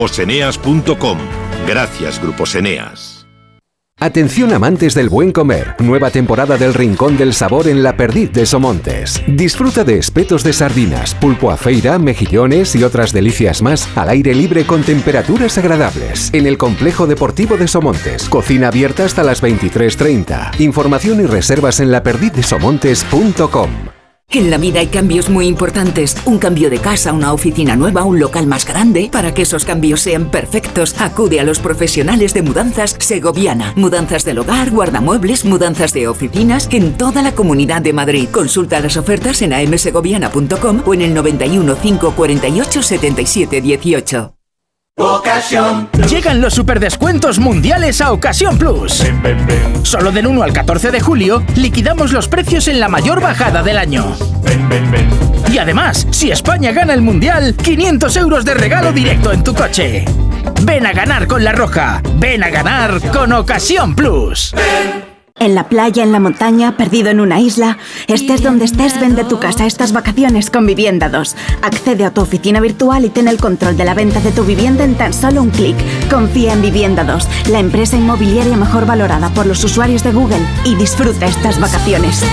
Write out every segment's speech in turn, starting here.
Gruposeneas.com. Gracias, Grupos Eneas. Atención amantes del buen comer, nueva temporada del Rincón del Sabor en La Perdiz de Somontes. Disfruta de espetos de sardinas, pulpo a feira, mejillones y otras delicias más al aire libre con temperaturas agradables. En el Complejo Deportivo de Somontes, cocina abierta hasta las 23:30. Información y reservas en laperdizdesomontes.com. En la vida hay cambios muy importantes. Un cambio de casa, una oficina nueva, un local más grande. Para que esos cambios sean perfectos, acude a los profesionales de Mudanzas Segoviana. Mudanzas del hogar, guardamuebles, mudanzas de oficinas en toda la Comunidad de Madrid. Consulta las ofertas en amsegoviana.com o en el 91 548 77 18. Ocasión Plus. Llegan los superdescuentos mundiales a Ocasión Plus. Solo del 1 al 14 de julio liquidamos los precios en la mayor bajada del año. Y además, si España gana el mundial, 500 euros de regalo directo en tu coche. Ven a ganar con La Roja. Ven a ganar con Ocasión Plus. En la playa, en la montaña, perdido en una isla, estés donde estés, vende tu casa estas vacaciones con Vivienda 2. Accede a tu oficina virtual y ten el control de la venta de tu vivienda en tan solo un clic. Confía en Vivienda 2, la empresa inmobiliaria mejor valorada por los usuarios de Google, y disfruta estas vacaciones.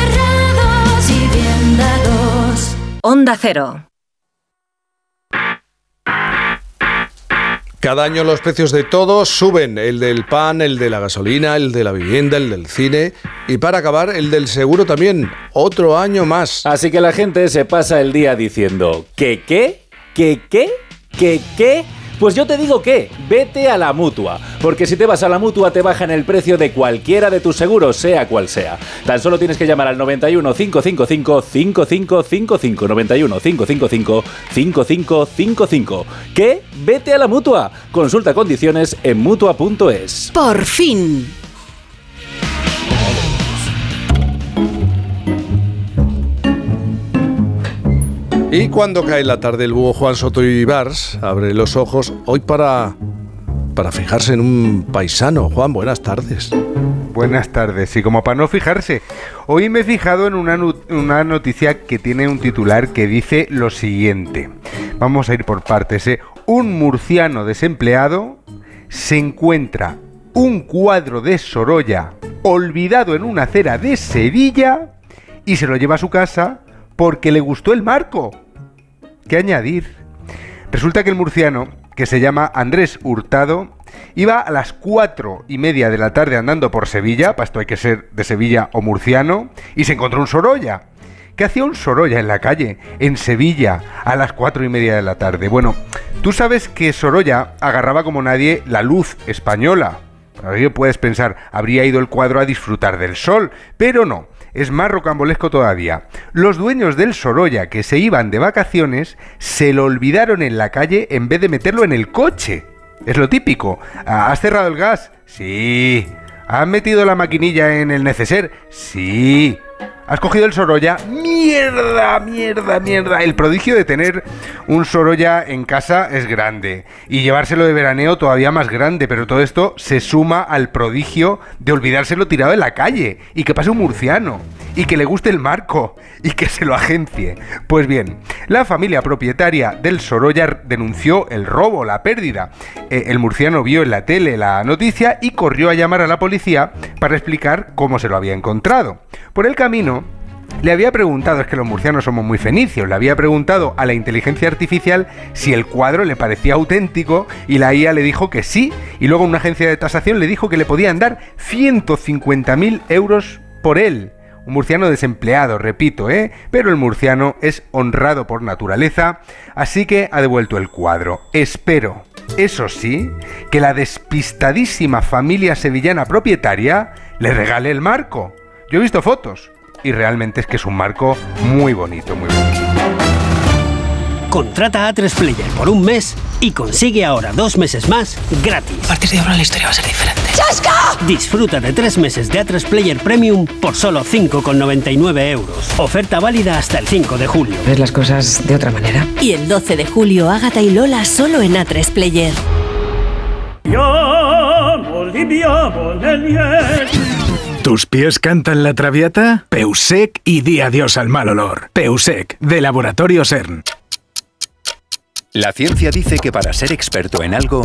Onda Cero. Cada año los precios de todo suben, el del pan, el de la gasolina, el de la vivienda, el del cine y para acabar el del seguro también, otro año más. Así que la gente se pasa el día diciendo ¿qué? Pues yo te digo que vete a la Mutua, porque si te vas a la Mutua te bajan el precio de cualquiera de tus seguros, sea cual sea. Tan solo tienes que llamar al 91 555 5555, 91 555 5555. ¿Qué? Vete a la Mutua. Consulta condiciones en Mutua.es. ¡Por fin! Y cuando cae la tarde el búho Juan Soto Ibars abre los ojos hoy para fijarse en un paisano. Juan, buenas tardes. Buenas tardes. Y como para no fijarse, hoy me he fijado en una noticia que tiene un titular que dice lo siguiente. Vamos a ir por partes, ¿eh? Un murciano desempleado se encuentra un cuadro de Sorolla olvidado en una acera de Sevilla y se lo lleva a su casa porque le gustó el marco. ¿Qué añadir? Resulta que el murciano, que se llama Andrés Hurtado, iba a las 4:30 de la tarde andando por Sevilla, para esto hay que ser de Sevilla o murciano, y se encontró un Sorolla. ¿Qué hacía un Sorolla en la calle, en Sevilla, a las 4:30 de la tarde? Bueno, tú sabes que Sorolla agarraba como nadie la luz española. Ahora puedes pensar, habría ido el cuadro a disfrutar del sol, pero no. Es más rocambolesco todavía. Los dueños del Sorolla, que se iban de vacaciones, se lo olvidaron en la calle en vez de meterlo en el coche. Es lo típico. ¿Has cerrado el gas? Sí. ¿Has metido la maquinilla en el neceser? Sí. ¿Has cogido el Sorolla? ¡Mierda! El prodigio de tener un Sorolla en casa es grande. Y llevárselo de veraneo todavía más grande. Pero todo esto se suma al prodigio de olvidárselo tirado en la calle. Y que pase un murciano. Y que le guste el marco. Y que se lo agencie. Pues bien, la familia propietaria del Sorolla denunció el robo, la pérdida. El murciano vio en la tele la noticia y corrió a llamar a la policía para explicar cómo se lo había encontrado. Por el camino le había preguntado, es que los murcianos somos muy fenicios, le había preguntado a la inteligencia artificial si el cuadro le parecía auténtico y la IA le dijo que sí, y luego una agencia de tasación le dijo que le podían dar 150.000 euros por él. Un murciano desempleado, repito, pero el murciano es honrado por naturaleza, así que ha devuelto el cuadro. Espero, eso sí, que la despistadísima familia sevillana propietaria le regale el marco. Yo he visto fotos y realmente es que es un marco muy bonito, muy bonito. Contrata A3 Player por un mes y consigue ahora 2 meses más gratis. A partir de ahora la historia va a ser diferente. ¡Chasca! Disfruta de 3 meses de A3 Player Premium por solo 5,99 euros. Oferta válida hasta el 5 de julio. ¿Ves las cosas de otra manera? Y el 12 de julio, Ágata y Lola solo en A3 Player. ¿Tus pies cantan la traviata? Peusec y di adiós al mal olor. Peusec, de Laboratorio CERN. La ciencia dice que para ser experto en algo